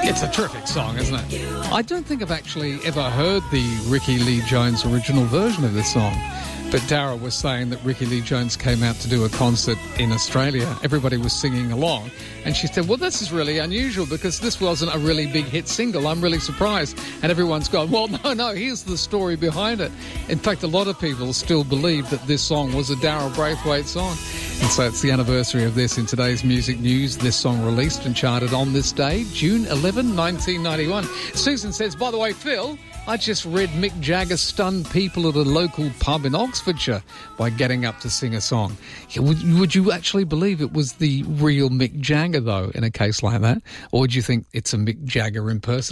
It's a terrific song, isn't it? I don't think I've actually ever heard the Ricky Lee Jones original version of this song. But Dara was saying that Ricky Lee Jones came out to do a concert in Australia. Everybody was singing along. And she said, well, this is really unusual because this wasn't a really big hit single. I'm really surprised. And everyone's gone, well, no, here's the story behind it. In fact, a lot of people still believe that this song was a Daryl Braithwaite song. And so it's the anniversary of this in today's music news. This song released and charted on this day, June 11, 1991. Susan says, by the way, Phil, I just read Mick Jagger stunned people at a local pub in Oxfordshire by getting up to sing a song. Would you actually believe it was the real Mick Jagger, though, in a case like that? Or would you think it's a Mick Jagger impersonator?